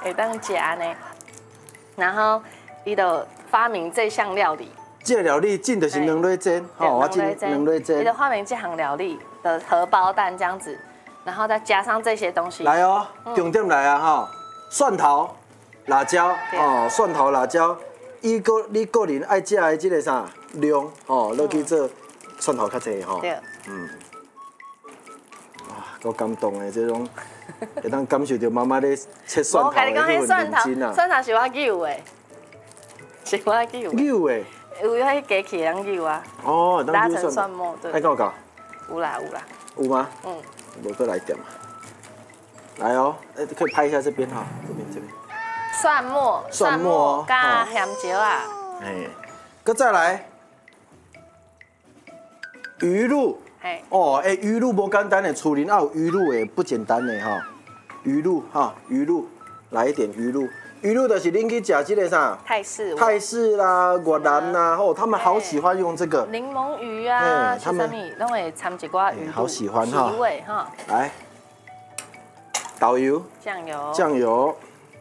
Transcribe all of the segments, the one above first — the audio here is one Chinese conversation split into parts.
会当食呢。然后伊就发明这项料理。 这个料理进的是两类煎，吼，我进两类煎。 伊就发明这项料理的荷包蛋这样子，然后再加上这些东西。 来哦，重点来啊哈，蒜头、辣椒哦，蒜头、辣椒，你个人爱食的这个啥量哦，落去做蒜头较济吼。 对。 哇，够感动的这种，会当感受到妈妈咧切蒜头的那份认真啊。 蒜头是我揪的，是我揪的。 揪的。 有迄机器人揪啊。 哦， 拉成蒜末，对。 爱够搞？ 有啦。 有吗？我再来一点嘛。来哦，可以拍一下这边哈，这边。蒜末加香蕉啊。 搁再来鱼露。鱼露无简单的，厝里有鱼露的不简单的哈。鱼露，来一点鱼露。鱼露就是恁去吃这个啥？泰式啦、越南啦，他们好喜欢用这个。 柠檬鱼啊，他们拢会掺一寡鱼露， 好喜欢哈。 提味哈。 来，导游。酱油。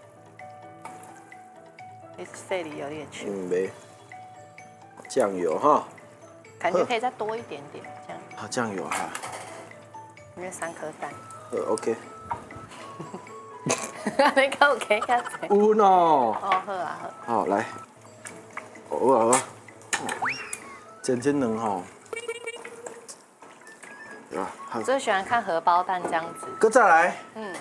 这里有点缺。 没。酱油哈。 感觉可以再多一点点，这样。 好，酱油哈。 因为3颗蛋。 OK。 你够给较济。 有喏。 哦，好啊。 好，来。好。煎蛋吼。 我最喜欢看荷包蛋这样子。 搁再来。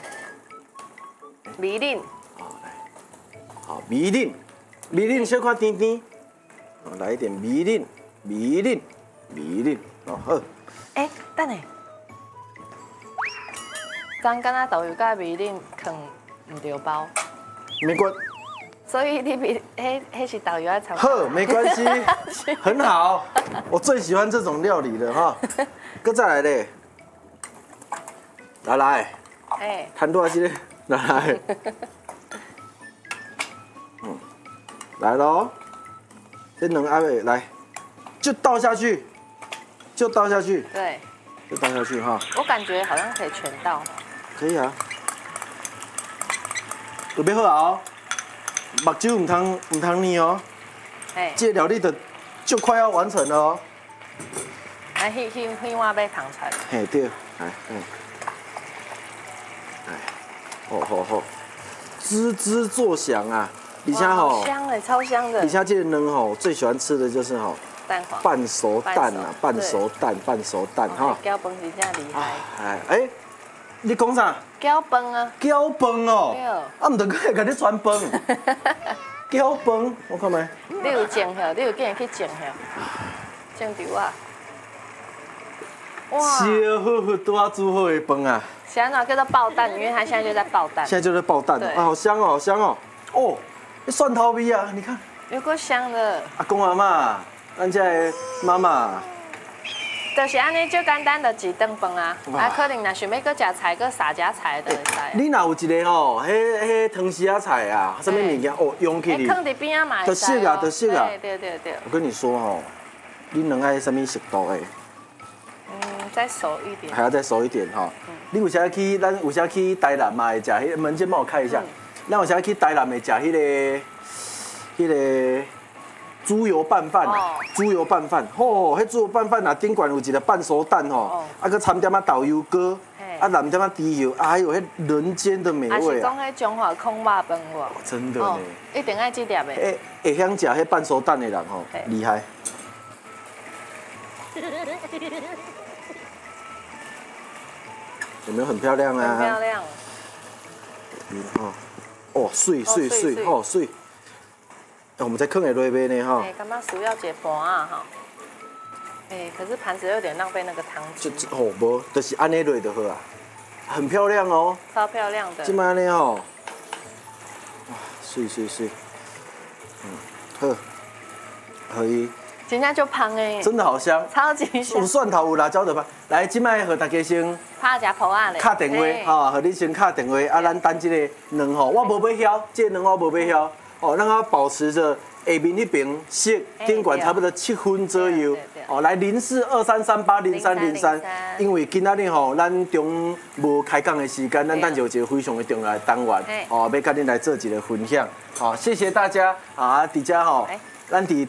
米粒。 好，米粒小可甜甜。来一点米粒。哦好。 等下。刚刚豆油甲米粒放唔对包。 没关。 所以你迄是豆油要炒。 好，没关系，很好。我最喜欢这种料理了哈。搁再来嘞。来。摊多少钱？来。来喽。这两阿妹来，就倒下去。 对。 就倒下去哈。 我感觉好像可以全倒。 可以啊。准备好哦。目睭唔通腻哦。这料理就快要完成了哦。 迄碗要烫出来。 对，好，滋滋作响啊！而且吼， 香哎，超香的。 而且这个蛋吼，最喜欢吃的就是吼，半熟蛋啊，半熟蛋哈。 搅饭是真厉害。你讲啥？ 搅饭啊。 搅饭哦。 对。 唔得，佮甲你传饭。搅饭，我看卖。 你有种下，你有竟然去种下，种稻啊。 哇！烧好拄啊煮好的饭啊。 是安怎叫做爆蛋？因为它现在就在爆蛋。 现在就在爆蛋啊，好香哦，哦，蒜头味啊，你看。 有够香的。 阿公阿嬷，咱这的妈妈。 就是安尼，就简单的一顿饭啊。可能若想要搁食菜，搁撒只菜就会使。 你若有一个吼，迄汤丝仔菜啊，什么物件用起哩？ 放伫边仔嘛就熟啊。 对。 我跟你说吼，你两爱什么熟度的？ 再熟一点。 还要再熟一点哈。你有啥去？咱有啥去台南嘛会食？迄门诊帮我开一下。咱有啥去台南会食迄个猪油拌饭？猪油拌饭，迄猪油拌饭啊，顶管有一个半熟蛋吼，搁掺点豆油膏，淋点猪油，哎呦，迄人间的美味啊！ 还是讲迄中华空肉饭哇？ 真的呢。 一定爱这碟的。 会晓食迄半熟蛋的人吼，厉害。有没有很漂亮啊？ 很漂亮。 水，水。我们在坑的内边呢哈。 干嘛需要一盘啊哈？可是盘子有点浪费那个汤汁。 无，就是安尼落就好啊。很漂亮哦。 超漂亮的。 这么安尼吼，哇，水。好，可以。 真正就香诶。 真的好香。 超级香。 有蒜头有辣椒的吧？来，今摆和大家先。 拍一下泡啊咧。 敲电话哈，和你先敲电话，咱等这个卵吼，我无要晓，这个卵我无要晓。咱要保持着下面那边色顶管差不多7分左右。哦，来0423380303，因为今仔日吼，咱中无开讲的时间，咱等就有一个非常的重要的单元，哦，要跟恁来做一个分享。好，谢谢大家啊！伫遮吼，咱伫